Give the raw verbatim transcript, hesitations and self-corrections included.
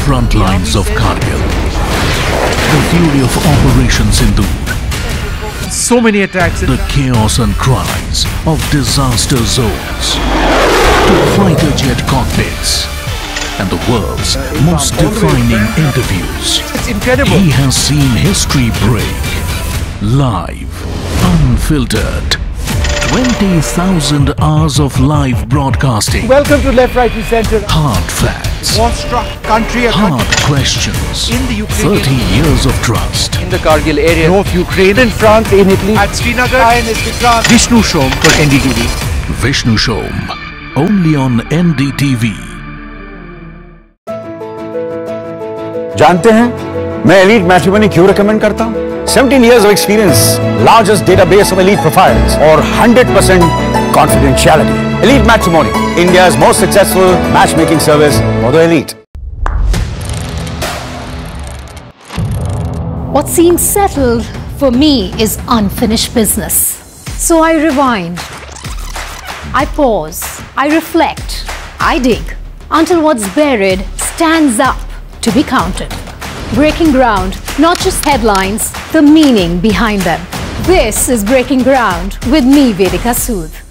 front lines of Kargil. The fury of Operation Sindoor. So many attacks. The chaos and cries of disaster zones. To fighter jet cockpits. And the world's most defining interviews. It's incredible. He has seen history break. Live, unfiltered. twenty thousand hours of live broadcasting. Welcome to Left, Right and Centre. Hard facts. War-struck country. Hard questions. In the Ukraine. thirty years of trust. In the Kargil area. North Ukraine. In France, in Italy. At Srinagar. And Vikrant. Vishnu Shom for N D T V. Vishnu Shom. Only on N D T V. जानते हैं मैं elite matrimony क्यों recommend करता हूं? seventeen years of experience, largest database of elite profiles, or one hundred percent confidentiality. Elite Matrimony, India's most successful matchmaking service for the elite. What seems settled for me is unfinished business. So I rewind, I pause, I reflect, I dig until what's buried stands up to be counted. Breaking ground, not just headlines, the meaning behind them. This is Breaking Ground with me, Vedika Sood.